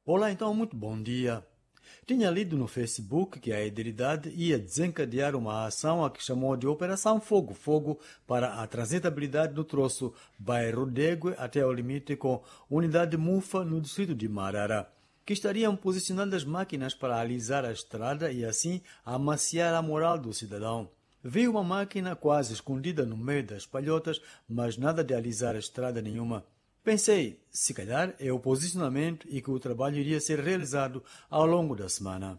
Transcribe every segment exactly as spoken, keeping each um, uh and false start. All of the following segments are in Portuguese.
Olá, então, muito bom dia. Tinha lido no Facebook que a Edilidade ia desencadear uma ação a que chamou de Operação Fogo Fogo para a transitabilidade do troço bairro Degue até o limite com Unidade Mufa no distrito de Marara, que estariam posicionadas máquinas para alisar a estrada e assim amaciar a moral do cidadão. Vi uma máquina quase escondida no meio das palhotas, mas nada de alisar a estrada nenhuma. Pensei, se calhar é o posicionamento e que o trabalho iria ser realizado ao longo da semana.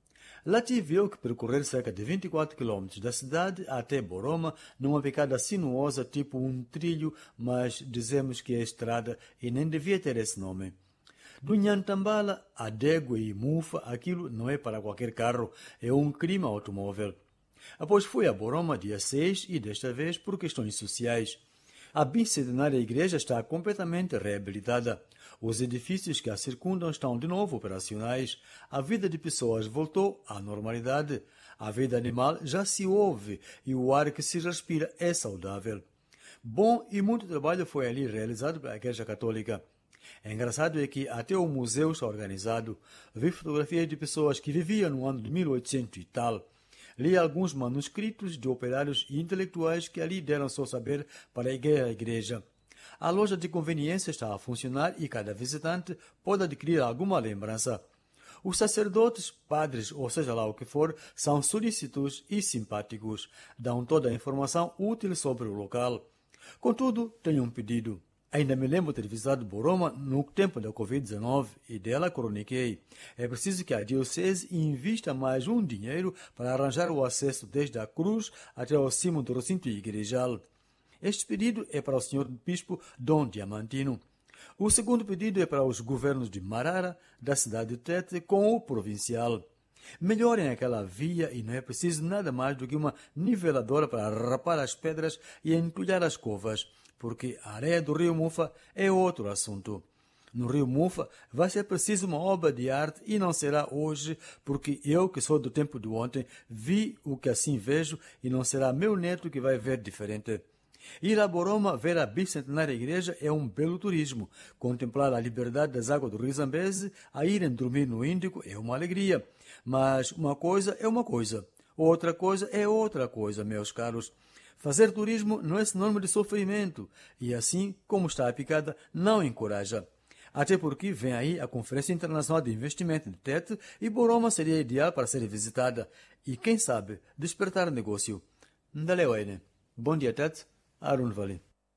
Lá tive eu que percorrer cerca de vinte e quatro quilômetros da cidade até Boroma, numa picada sinuosa tipo um trilho, mas dizemos que é estrada e nem devia ter esse nome. Do Nhantambala a Degue e Mufa, aquilo não é para qualquer carro, é um crime automóvel. Após fui a Boroma dia seis e desta vez por questões sociais. A bicentenária igreja está completamente reabilitada. Os edifícios que a circundam estão de novo operacionais. A vida de pessoas voltou à normalidade. A vida animal já se ouve e o ar que se respira é saudável. Bom e muito trabalho foi ali realizado pela Igreja Católica. É engraçado é que até o museu está organizado. Vi fotografias de pessoas que viviam no ano de mil e oitocentos e tal. Li alguns manuscritos de operários e intelectuais que ali deram seu saber para a igreja. A loja de conveniência está a funcionar e cada visitante pode adquirir alguma lembrança. Os sacerdotes, padres ou seja lá o que for, são solícitos e simpáticos. Dão toda a informação útil sobre o local. Contudo, tenho um pedido. Ainda me lembro ter visitado Boroma no tempo da covid dezenove e dela croniquei. É preciso que a Diocese invista mais um dinheiro para arranjar o acesso desde a cruz até ao cimo do recinto igrejal. Este pedido é para o senhor Bispo Dom Diamantino. O segundo pedido é para os governos de Marara, da cidade de Tete, com o provincial. Melhorem aquela via e não é preciso nada mais do que uma niveladora para rapar as pedras e entulhar as covas, porque a areia do rio Mufa é outro assunto. No rio Mufa vai ser preciso uma obra de arte e não será hoje, porque eu, que sou do tempo de ontem, vi o que assim vejo e não será meu neto que vai ver diferente. Ir a Boroma ver a bicentenária igreja é um belo turismo. Contemplar a liberdade das águas do rio Zambeze, a irem dormir no Índico é uma alegria. Mas uma coisa é uma coisa, outra coisa é outra coisa, meus caros. Fazer turismo não é sinônimo de sofrimento e assim, como está a picada, não encoraja. Até porque vem aí a Conferência Internacional de Investimento de Tete e Boroma seria ideal para ser visitada e, quem sabe, despertar negócio. Ndalewene. Bom dia, Tete. Arun Vali.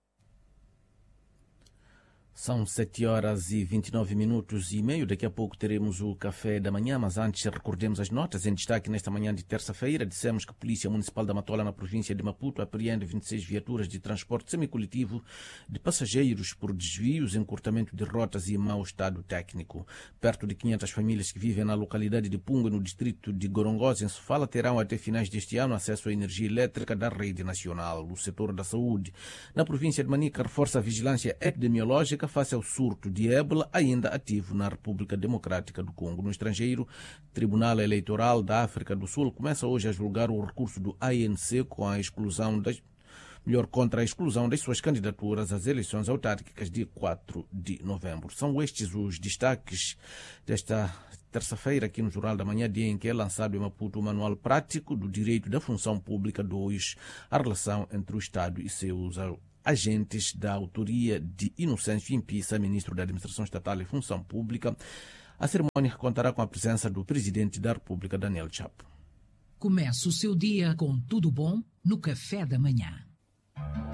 São sete horas e vinte e nove minutos e meio. Daqui a pouco teremos o café da manhã, mas antes recordemos as notas. Em destaque nesta manhã de terça-feira, dissemos que a Polícia Municipal da Matola, na província de Maputo, apreende vinte e seis viaturas de transporte semicoletivo de passageiros por desvios, encurtamento de rotas e mau estado técnico. Perto de quinhentas famílias que vivem na localidade de Punga, no distrito de Gorongosa, em Sofala, terão até finais deste ano acesso à energia elétrica da rede nacional. O setor da saúde na província de Manica reforça a vigilância epidemiológica face ao surto de ébola ainda ativo na República Democrática do Congo. No estrangeiro, o Tribunal Eleitoral da África do Sul começa hoje a julgar o recurso do A N C com a exclusão das melhor contra a exclusão das suas candidaturas às eleições autárquicas de quatro de novembro. São estes os destaques desta terça-feira aqui no Jornal da Manhã, dia em que é lançado em Maputo o Manual Prático do Direito da Função Pública dois, a relação entre o Estado e seus agentes, da autoria de Inocêncio Impissa, ministro da Administração Estatal e Função Pública. A cerimônia contará com a presença do Presidente da República, Daniel Chapo. Comece o seu dia com tudo bom no Café da Manhã.